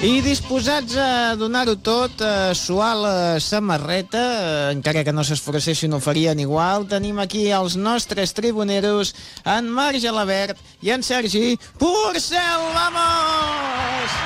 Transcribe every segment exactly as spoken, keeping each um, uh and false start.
I disposats a donar-ho tot, a suar la samarreta, encara que no s'esforcessin ho farien igual, tenim aquí els nostres tribuneros, en Marc Gelabert i en Sergi Porcel. Vamos!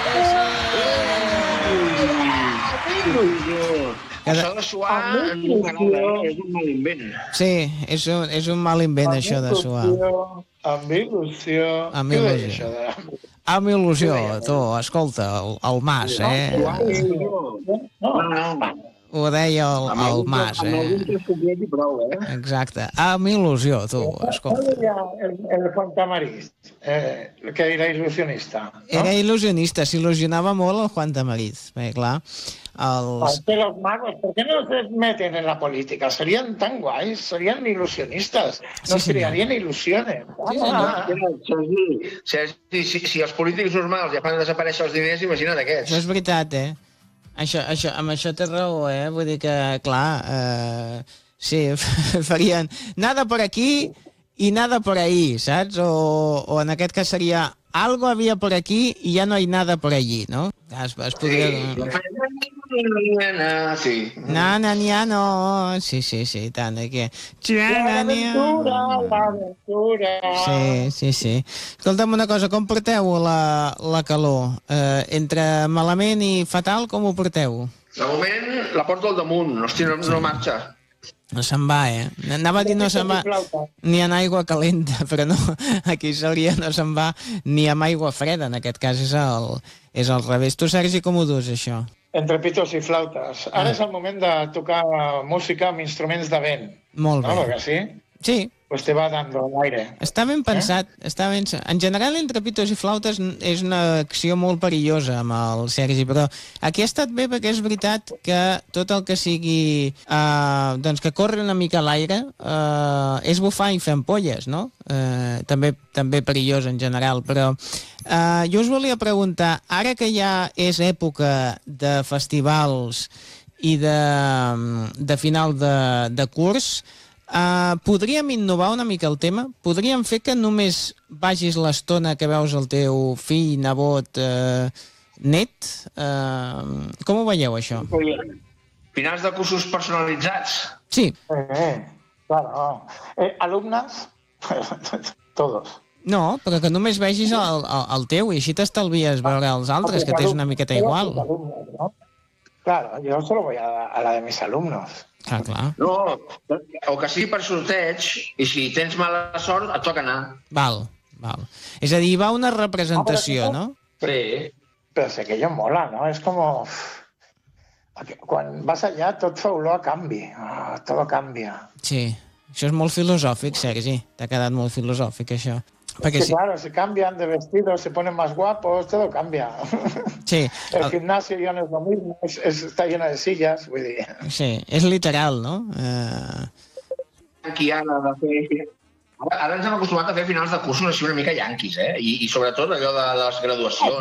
Cada... Això de suar no m'agrada, eh? És un mal invent. Sí, és un, és un mal invent, amb això de suar. Amb il·lusió. Amb il·lusió. De... Amb il·lusió, tu, escolta, el, el Mas, eh? No, no, no. Ho deia el, el Mas, eh? Amb algun descobrit i prou, eh? Exacte. Amb il·lusió, tu, escolta. El, el Juan eh, que era il·lusionista, no? Era il·lusionista, s'il·lusionava molt el Juan Tamariz. Bé, clar, els... Que los magos, ¿por qué no se meten en la política? Serían tan guays, serían ilusionistas, nos sí, crearían ilusiones. Sí, ah, Sergi, Sergi, si, si els polítics normals ja fan desaparèixer els diners, imagina't aquests. Això és veritat, eh? Això, això, amb això té raó, eh? Vull dir que, clar, eh, sí, farien nada por aquí i nada por ahí, saps? O, o en aquest cas seria algo había por aquí y ya no hay nada por allí, no? Es, es podria... Sí. Na, na, na, no. Sí, sí, sí, tant. Que... L'aventura, l'aventura. Sí, sí, sí. Escolta'm una cosa, com porteu la, la calor? Eh, entre malament i fatal, com ho porteu? De moment la porto al damunt, hosti, no, no marxa. No se'n va, eh? Anava a dir no se'n va ni en aigua calenta, però no, aquí seria no se'n va ni amb aigua freda, en aquest cas és el, és al revés. Tu, Sergi, com ho dus, això? Entre pitos i flautes. Ara ah. és el moment de tocar música amb instruments de vent. Molt bé. No, perquè sí? Sí. Pues te va dando l'aire. Està ben pensat. Eh? Està ben... En general, entre pitos i flautes és una acció molt perillosa amb el Sergi, però aquí ha estat bé perquè és veritat que tot el que sigui... Eh, doncs que corre una mica a l'aire eh, és bufar i fer ampolles, no? Eh, també, també perillós en general, però eh, jo us volia preguntar, ara que ja és època de festivals i de, de final de, de curs, Uh, podríem innovar una mica el tema? Podríem fer que només vagis l'estona que veus el teu fill, nebot, uh, net? Uh, com ho veieu, això? Finals de cursos personalitzats? Sí. Eh, claro. Eh, alumnes? Todos. No, però que només vegis el, el, el teu i així t'estalvies veure els altres, que tens una miqueta igual. Claro, yo solo voy a, a la de mis alumnos. Ah, clar. No, o que sigui per sorteig, i si tens mala sort, et toca anar. Val, val. És a dir, va una representació, no? Sí. Però sé que ello mola, ¿no? És com... Quan vas allà tot fa olor a canvi. Oh, tot canvia. Sí, això és molt filosòfic, Sergi. T'ha quedat molt filosòfic, això. Porque sí, si... claro, se cambian de vestido, se ponen más guapos, todo cambia. Sí. El, el gimnasio ya no es lo mismo, es, es, está lleno de sillas, vull dir. Sí, és literal, no? Uh... Aquí ara, de fer... ara ens hem acostumat a fer finals de cursos així una mica yanquis, eh? I, i sobretot allò de les graduacions.